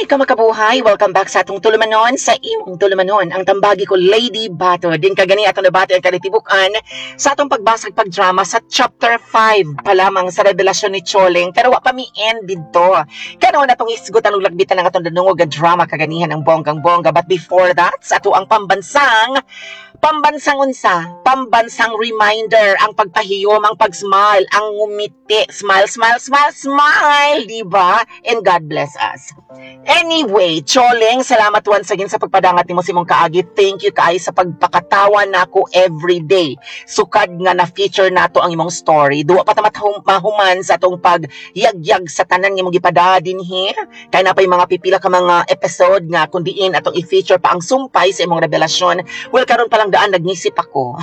ka makabuhay, welcome back sa atong tulumanon, sa imong tulumanon. Ang tambagi ko, Lady Bato. Din kagani atong nabati ang kalitibukan sa atong pagbasag pagdrama sa chapter 5 pa lamang sa revelasyon ni Choling. Pero wa pa mi end dito. Kano na itong isgutan ng lagbitan ng atong danungog drama kaganihan ng bonggang-bongga. But before that, sa ato ang pambansang reminder, ang pagpahiyom, ang pag-smile, ang ngumiti, smile, smile, smile, smile, diba? And God bless us. Anyway, Choling, salamat once again sa pagpadangat ni mo si mong kaagi. Thank you kaay sa pagpakatawa nako everyday. Sukad nga na-feature nato ang imong story. Duwa pa tamat mahuman sa atong pag-yagyag sa tanan nga mong gipada din here. Kaya na pa yung mga pipila ka mga episode nga kundiin atong i-feature pa ang sumpay sa imong revelasyon. Well, karon pa lang daan nagnisip ako.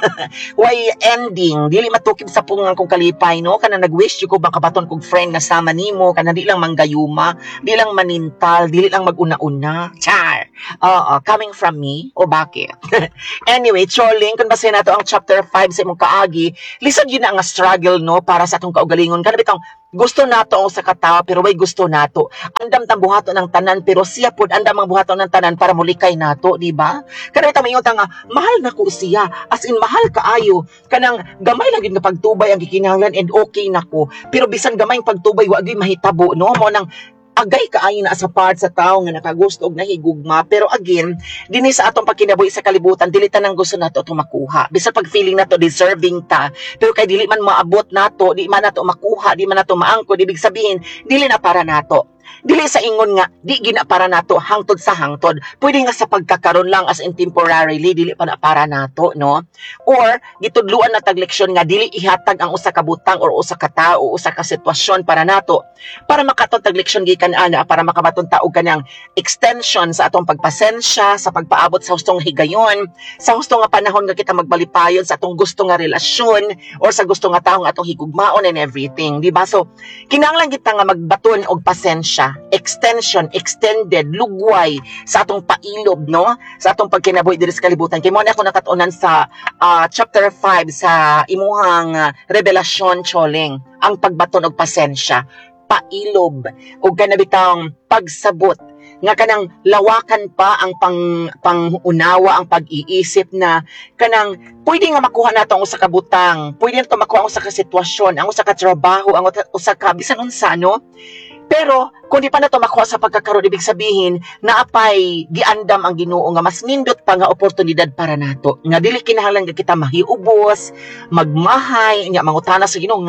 Why ending? Dili matukib sa pungang kong kalipay, no? Kana nag-wish ko bang kabaton kong friend nga sama nimo, kana di lang manggayuma, di lang manintal, dili lang mag-una-una. Char! Coming from me? O bakit? Anyway, Choling, kung basahin nato ang chapter 5 sa imong kaagi, lisod yun na nga struggle, no? Para sa atong kaugalingon. Kana bitang gusto nato ang sa katawa, pero way gusto nato. Andam tang buhaton ng tanan, pero siya pod andam ang buhaton ng tanan para mulikay nato, di ba? Kana bitang mayon nga mahal na ko siya, as in mahal kaayo. Kanang gamay lang gyud nga pagtubay ang gikinahanglan and okay nako. Pero bisan gamay ang pagtubay wa gyud mahitabo, no? Mo nang agay kaayo na sa part sa tao nga nakagusto og nahigugma, pero again dinhi sa atong pagkinabuhi sa kalibutan dili tanang gusto nato atong makuha. Bisan pag feeling nato deserving ta, pero kay dili man maabot nato, di man nato makuha, di man nato maangkod, ibig sabihin dili na para nato. Dili sa ingon nga di gina para nato hangtod sa hangtod. Pwede nga sa pagkakaroon lang as in temporarily, dili pa na para nato, no? Or gitudluan na tag leksyon nga dili ihatag ang usa ka butang or usa ka tao, usa ka sitwasyon para nato. Para makatod tag leksyon gikan ana, para makabaton ta og kanang extension sa atong pagpasensya, sa pagpaabot sa hustong higayon, sa husto nga panahon nga kita magbalipayon sa atong gusto nga relasyon or sa gusto nga tawo nga atong higugmaon and everything, di ba? So kinahanglan kita nga magbaton og pasensya, extension, extended, lugway sa atong pailob, no? Sa atong pagkinabuhi diri sa kalibutan. Kay mo na ako nakatunan sa chapter 5 sa imuhang revelasyon, Choling, ang pagbaton og pasensya, pailob, ug kanabitang pagsabot nga kanang lawakan pa ang pangunawa, ang pag-iisip na kanang pwede nga makuha nato ang usa ka butang, pwede nato makuha ang usa ka sitwasyon, ang usa ka trabaho, ang usa ka bisan unsa, no? Pero kung di pa nato makuha sa pagkakaroon, ibig sabihin naapay giandam ang Ginoo nga mas nindot pa nga oportunidad para nato. Nga dili kinahanglan nga kita mahiubos, magmahay, nya mangutana sa Ginoo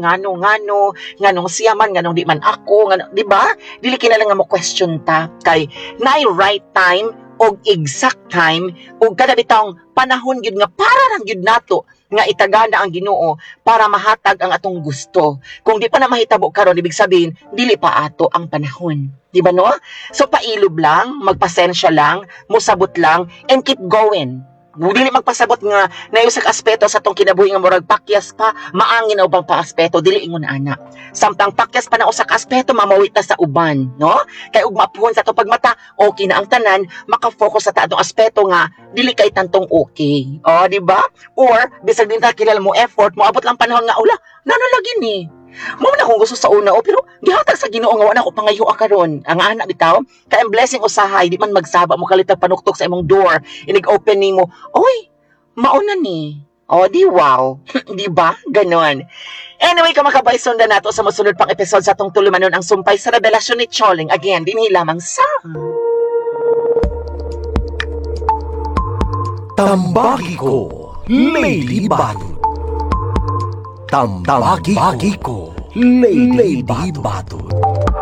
nganong siya man, nganong di man ako, di ba? Dili kinahanglan nga mo question ta kay naay right time og exact time og kada bitawng panahon gyud nga para lang gyud nato nga itagana ang Ginoo para mahatag ang atong gusto. Kung di pa na mahitabo karon, ibig sabihin dili pa ato ang panahon. Di ba, no? So pailob lang, magpasensya lang, musabot lang, and keep going. Dili magpasabot nga na usak aspeto sa atong kinabuhi nga murag pakyas pa, maangin na ubang pa aspeto, dili ingon ana. Samtang pakyas pa na usak aspeto, mamawit na sa uban, no? Kay ug mapuhon sa atong pagmata, okay na ang tanan, makafocus sa atong aspeto nga dili kay tantong okay. O, di ba? Or bisag din ta kilala mo effort, mo abot lang panahon nga ula, nanalagi ni. Mao na kung gusto sa una, pero gihatag sa Ginoo nga wala ko pangayo karon. Ang anak bitaw, kay ang blessing usahay, di man magsaba mo kalitag panuktok sa imong door, inig-open nimo. Oy, mauna ni. O, di wow. Di ba? Ganon. Anyway, kamakabay, sundan nato sa masunod pang episode sa atong tulumanon ang sumpay sa revelasyon ni Choling. Again, dinhi lamang sa Tambagi ko, Lady Bato. Tambagi ko, Lady Bato.